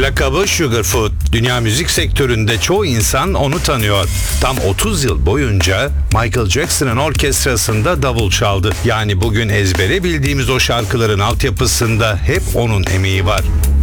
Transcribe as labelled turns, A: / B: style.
A: Lakabı Sugarfoot. Dünya müzik sektöründe çoğu insan onu tanıyor. Tam 30 yıl boyunca Michael Jackson'ın orkestrasında davul çaldı. Yani bugün ezbere bildiğimiz o şarkıların altyapısında hep onun emeği var.